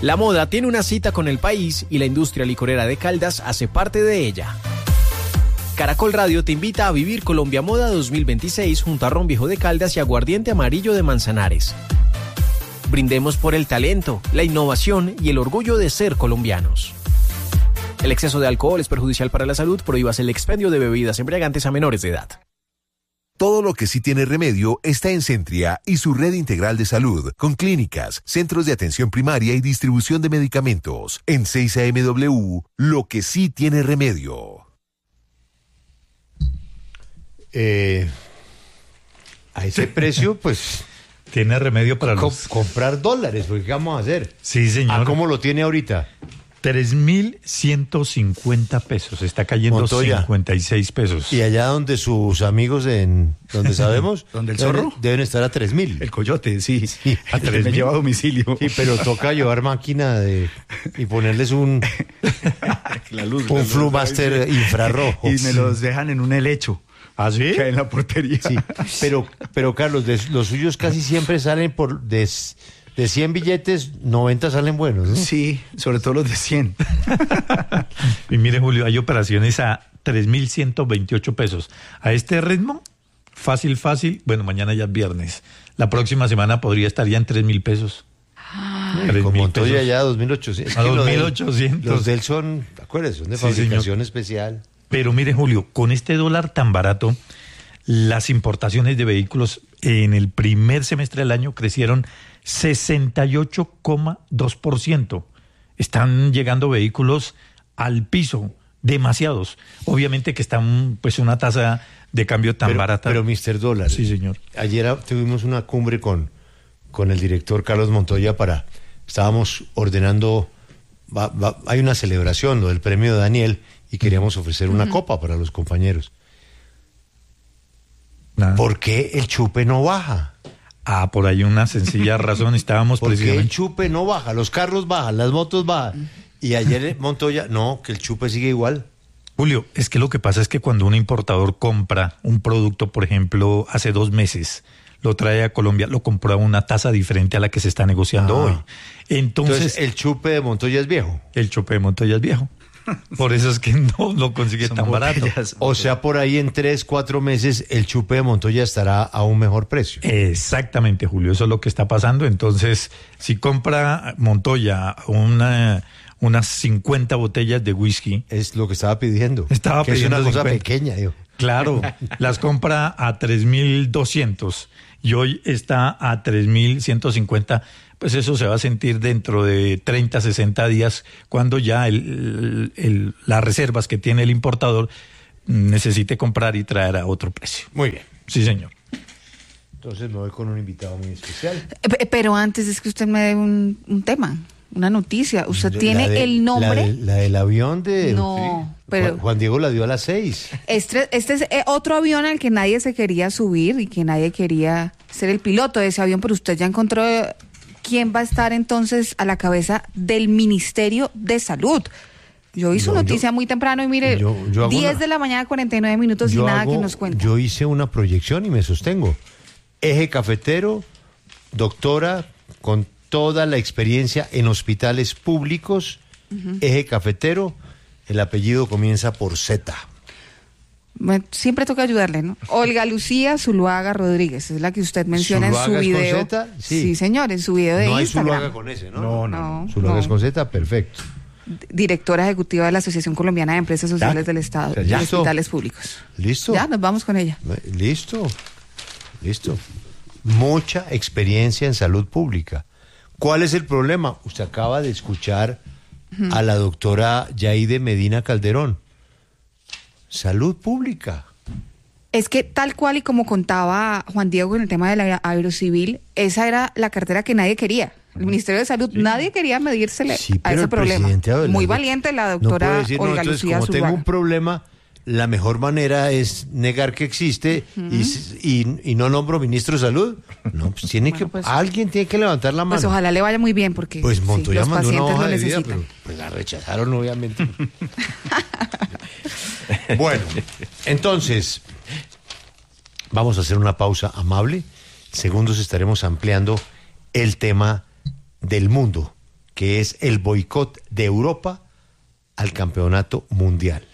La moda tiene una cita con el país y la industria licorera de Caldas hace parte de ella. Caracol Radio te invita a vivir Colombia Moda 2026 junto a Ron Viejo de Caldas y Aguardiente Amarillo de Manzanares. Brindemos por el talento, la innovación y el orgullo de ser colombianos. El exceso de alcohol es perjudicial para la salud. Prohíbas el expendio de bebidas embriagantes a menores de edad. Todo lo que sí tiene remedio está en Centria y su red integral de salud, con clínicas, centros de atención primaria y distribución de medicamentos. En 6AMW, lo que sí tiene remedio. A ese precio, pues... Tiene remedio para comprar dólares, porque ¿qué vamos a hacer? Sí, señor. ¿A cómo lo tiene ahorita? 3.150 pesos. Está cayendo Montoya. 56 pesos. Y allá donde sus amigos donde sabemos, ¿Donde el zorro? deben estar a 3.000. El coyote, sí. A 3.000. Me lleva a domicilio. Sí, pero toca llevar máquina y ponerles un Flumaster infrarrojo. Y me los dejan en un helecho. ¿Ah, sí? Que hay en la portería. Sí, pero Carlos, los suyos casi siempre salen de 100 billetes, 90 salen buenos, ¿no? Sí, sobre todo los de 100. Y mire, Julio, hay operaciones a 3.128 pesos. A este ritmo, fácil. Bueno, mañana ya es viernes. La próxima semana podría estar ya en 3.000 pesos. Como estoy allá a 2.800. A 2.800. Los de él son, acuérdense, son de fabricación especial. Pero mire, Julio, con este dólar tan barato, las importaciones de vehículos en el primer semestre del año crecieron 68,2%. Están llegando vehículos al piso, demasiados. Obviamente que están, pues, una tasa de cambio tan barata. Pero, Mr. Dólar. Sí, señor. Ayer tuvimos una cumbre con el director Carlos Montoya estábamos ordenando, hay una celebración, lo del premio de Daniel, y queríamos ofrecer una copa para los compañeros. ¿Por qué el chupe no baja? Por ahí una sencilla razón. Estábamos ¿Por qué precisamente... el chupe no baja? Los carros bajan, las motos bajan. Y ayer Montoya, no, que el chupe sigue igual. Julio, es que lo que pasa es que cuando un importador compra un producto, por ejemplo, hace 2 meses, lo trae a Colombia, lo compró a una tasa diferente a la que se está negociando hoy. Entonces, el chupe de Montoya es viejo. El chupe de Montoya es viejo. Por eso es que no lo consigue tan barato. O sea, por ahí en 3-4 meses el chupe de Montoya estará a un mejor precio. Exactamente, Julio, eso es lo que está pasando. Entonces, si compra Montoya unas 50 botellas de whisky... Es lo que estaba pidiendo. Es una cosa 50. Pequeña, digo. Claro, las compra a 3.200 y hoy está a 3.150. Pues eso se va a sentir dentro de 30, 60 días cuando ya las reservas que tiene el importador necesite comprar y traer a otro precio. Muy bien. Sí, señor. Entonces me voy con un invitado muy especial. Pero antes es que usted me dé un tema, una noticia. Usted tiene el nombre... La del avión de... No, pero... Juan Diego la dio a las 6. Este es otro avión al que nadie se quería subir y que nadie quería ser el piloto de ese avión, pero usted ya encontró... ¿Quién va a estar entonces a la cabeza del Ministerio de Salud? Yo hice noticia muy temprano y mire, 10 de la mañana, 49 minutos y nada que nos cuente. Yo hice una proyección y me sostengo. Eje cafetero, doctora con toda la experiencia en hospitales públicos, Eje cafetero, el apellido comienza por Z. Bueno, siempre toca ayudarle, ¿no? Olga Lucía Zuluaga Rodríguez, es la que usted menciona en su video. ¿Con Z? Sí, señor, en su video de Instagram. Instagram. No hay Zuluaga con ese, ¿no? No. Zuluaga es con Z, perfecto. Directora ejecutiva de la Asociación Colombiana de Empresas Sociales del Estado y Hospitales Públicos. ¿Listo? Ya, nos vamos con ella. Listo. Mucha experiencia en salud pública. ¿Cuál es el problema? Usted acaba de escuchar a la doctora Yaide Medina Calderón. Salud pública. Es que tal cual y como contaba Juan Diego en el tema de la aerocivil, esa era la cartera que nadie quería. El Ministerio de Salud, nadie quería medírsele a ese problema. Muy valiente la doctora Olga Lucía como Zuluaga. Tengo un problema, la mejor manera es negar que existe y no nombro ministro de Salud. No, pues alguien tiene que levantar la mano. Pues ojalá le vaya muy bien porque pues Montoya los mandó pacientes una hoja lo de vida, necesitan. pero pues la rechazaron obviamente. Bueno, entonces vamos a hacer una pausa amable. Segundos estaremos ampliando el tema del mundo que es el boicot de Europa al campeonato mundial.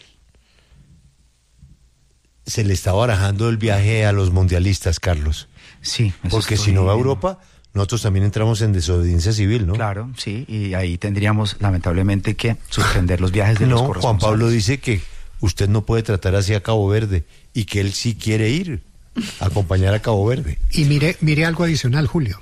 Se le está barajando el viaje a los mundialistas, Carlos. Sí. eso Porque si estoy no va a viendo. Europa, nosotros también entramos en desobediencia civil, ¿no? Claro, sí, y ahí tendríamos lamentablemente que suspender los viajes de los No, Juan corresponsales. Pablo dice que usted no puede tratar así a Cabo Verde y que él sí quiere ir a acompañar a Cabo Verde. Y mire algo adicional, Julio.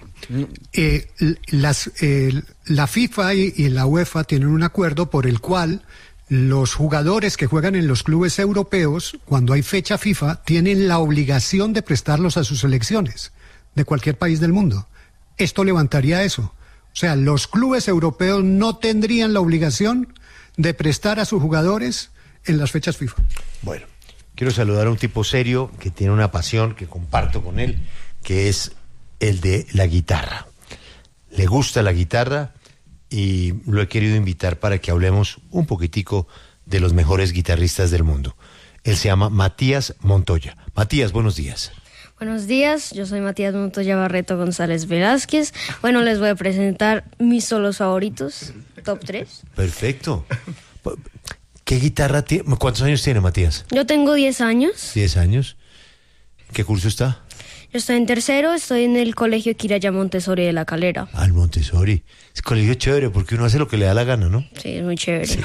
La FIFA y la UEFA tienen un acuerdo por el cual los jugadores que juegan en los clubes europeos, cuando hay fecha FIFA, tienen la obligación de prestarlos a sus selecciones de cualquier país del mundo. Esto levantaría eso. O sea, los clubes europeos no tendrían la obligación de prestar a sus jugadores en las fechas FIFA. Bueno, quiero saludar a un tipo serio que tiene una pasión que comparto con él, que es el de la guitarra. Le gusta la guitarra y lo he querido invitar para que hablemos un poquitico de los mejores guitarristas del mundo. Él se llama Matías Montoya. Matías, buenos días. Buenos días, yo soy Matías Montoya Barreto González Velázquez. Bueno, les voy a presentar mis solos favoritos, top 3. Perfecto. ¿Qué guitarra tiene? ¿Cuántos años tiene Matías? Yo tengo 10 años, 10 años. ¿Qué curso está? yo estoy en tercero, estoy en el colegio Quiraya Montessori de La Calera. Al Montessori. Es colegio chévere porque uno hace lo que le da la gana, ¿no? Sí, es muy chévere.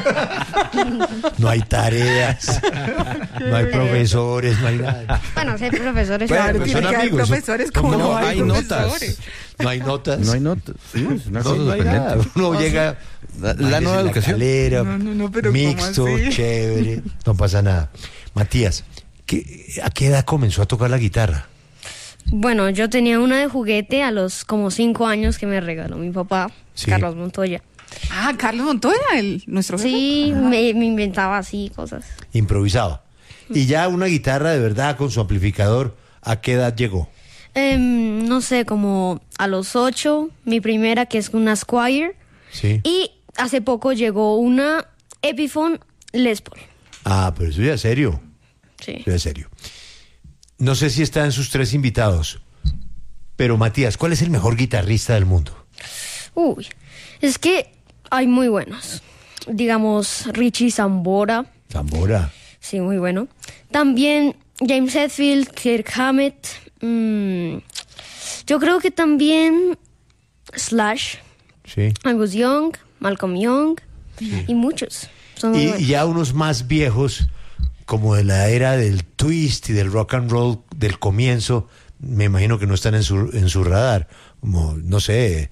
No hay tareas, no hay profesores, no hay nada. Bueno, ser profesores... Claro, pues tiene son que haber amigos, profesores, ¿cómo como no no hay hay notas? profesores. No hay notas. No hay notas. Sí, es una cosa No hay sorprendente. nada. Uno llega La nueva educación. Calera, No, pero ¿cómo mixto, así? chévere, no pasa nada. Matías, ¿a qué edad comenzó a tocar la guitarra? Bueno, yo tenía una de juguete a los como 5 años que me regaló mi papá, Sí. Carlos Montoya. Ah, Carlos Montoya, nuestro jefe. Sí, me inventaba así cosas. Improvisaba. Y ya una guitarra de verdad con su amplificador, ¿a qué edad llegó? No sé, como a los 8, mi primera que es una Squier. Sí. Y hace poco llegó una Epiphone Les Paul. Ah, pero eso ya es serio. Sí. Eso ya es serio. No sé si está en sus 3 invitados, pero Matías, ¿cuál es el mejor guitarrista del mundo? Uy, es que hay muy buenos. Digamos, Richie Sambora. Zambora. Sí, muy bueno. También James Hetfield, Kirk Hammett. Yo creo que también Slash, Sí. Angus Young, Malcolm Young y muchos. Son muy Y buenos. ya unos más viejos, como de la era del twist y del rock and roll del comienzo, me imagino que no están en su radar. Como, no sé,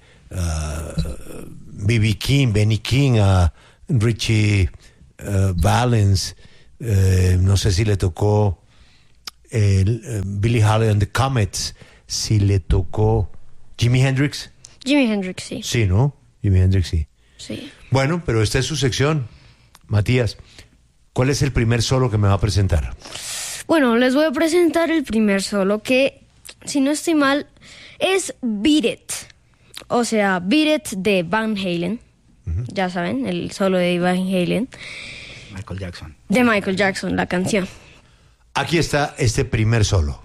B.B. King, Benny King, Richie Valens, no sé si le tocó Billie Holiday and the Comets, si le tocó Jimi Hendrix. Jimi Hendrix, sí. Sí, ¿no? Jimi Hendrix, sí. Sí. Bueno, pero esta es su sección. Matías, ¿cuál es el primer solo que me va a presentar? Bueno, les voy a presentar el primer solo que, si no estoy mal, es Beat It. O sea, Beat It de Van Halen. Ya saben, el solo de Van Halen. Michael Jackson. De Michael Jackson, la canción. Aquí está este primer solo.